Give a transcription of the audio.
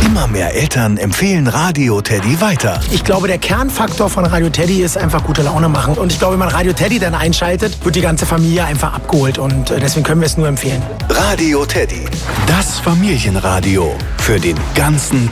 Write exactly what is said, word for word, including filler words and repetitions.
Immer mehr Eltern empfehlen Radio Teddy weiter. Ich glaube, der Kernfaktor von Radio Teddy ist einfach gute Laune machen. Und ich glaube, wenn man Radio Teddy dann einschaltet, wird die ganze Familie einfach abgeholt. Und deswegen können wir es nur empfehlen. Radio Teddy, das Familienradio für den ganzen